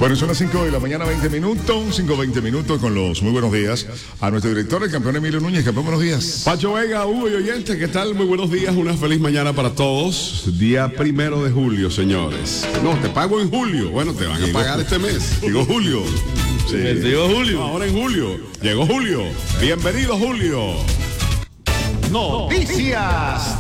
Bueno, son las 5 de la mañana, 20 minutos, 5:20 minutos con los muy buenos días a nuestro director, el campeón Emilio Núñez. Campeón, buenos días. Pacho Vega, Hugo y oyentes, ¿qué tal? Muy buenos días, una feliz mañana para todos. Día 1 de julio, señores. No, te pago en julio. Bueno, te van a pagar este mes. Digo julio. Sí. Llegó Julio. No, ahora en julio. Llegó Julio. Bienvenido, Julio. Noticias.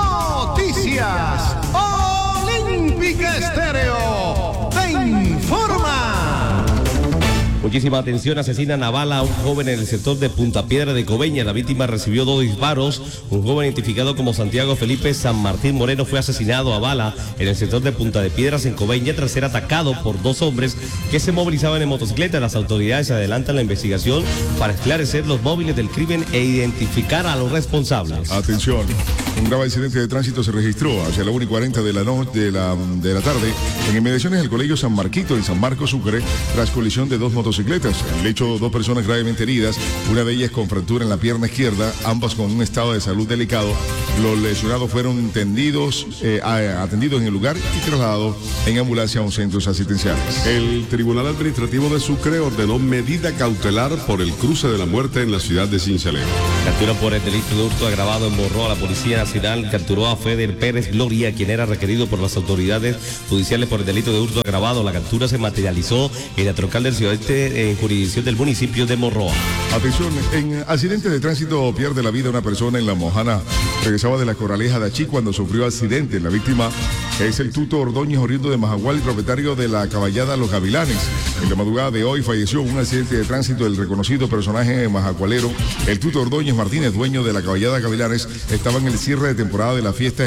Olímpica Estéreo te informa. Muchísima atención, asesinan a bala a un joven en el sector de Punta Piedra de Coveñas. La víctima recibió 2 disparos. Un joven identificado como Santiago Felipe San Martín Moreno fue asesinado a bala en el sector de Punta de Piedras en Coveñas tras ser atacado por 2 hombres que se movilizaban en motocicleta. Las autoridades adelantan la investigación para esclarecer los móviles del crimen e identificar a los responsables. Atención, un grave accidente de tránsito se registró hacia la 1:40 de la tarde en inmediaciones del Colegio San Marquito en San Marcos, Sucre, tras colisión de 2 motocicletas. En el hecho, 2 personas gravemente heridas, una de ellas con fractura en la pierna izquierda, ambas con un estado de salud delicado. Los lesionados fueron atendidos en el lugar y trasladados en ambulancia a un centro asistencial. El Tribunal Administrativo de Sucre ordenó medida cautelar por el cruce de la muerte en la ciudad de Sincelejo. Captura por el delito de hurto agravado en Morroa. La Policía Nacional capturó a Feder Pérez Gloria, quien era requerido por las autoridades judiciales por el delito de hurto agravado. La captura se materializó en la troncal del Ciudadeste en jurisdicción del municipio de Morroa. Atención, en accidente de tránsito pierde la vida una persona en La Mojana. Regresaba de la Coraleja de Achí cuando sufrió accidente. La víctima es el Tuto Ordóñez, oriundo de Majagual, propietario de la caballada Los Gavilanes. En la madrugada de hoy falleció un accidente de tránsito del reconocido personaje majacualero, el Tuto Ordóñez Martínez, dueño de la caballada Gavilanes. Estaba en el cierre de temporada de la fiesta